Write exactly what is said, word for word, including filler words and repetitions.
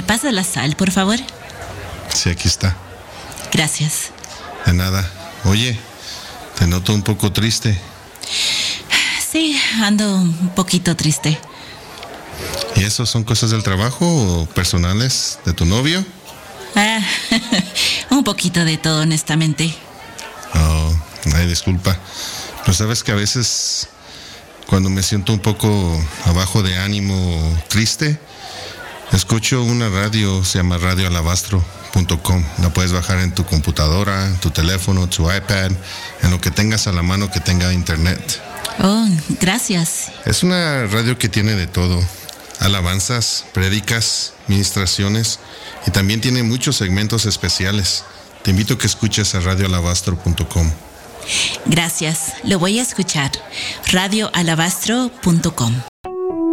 pasa la sal, por favor? Sí, aquí está. Gracias. De nada. Oye, te noto un poco triste. Sí, ando un poquito triste. ¿Y eso son cosas del trabajo o personales de tu novio? Ah, un poquito de todo, honestamente. Oh, ay, disculpa. Pero sabes que a veces, cuando me siento un poco abajo de ánimo o triste, escucho una radio, se llama radio alabastro punto com. La puedes bajar en tu computadora, en tu teléfono, tu iPad, en lo que tengas a la mano que tenga internet. Oh, gracias. Es una radio que tiene de todo. Alabanzas, prédicas, ministraciones, y también tiene muchos segmentos especiales. Te invito a que escuches a radio alabastro punto com. Gracias, lo voy a escuchar. radio alabastro punto com.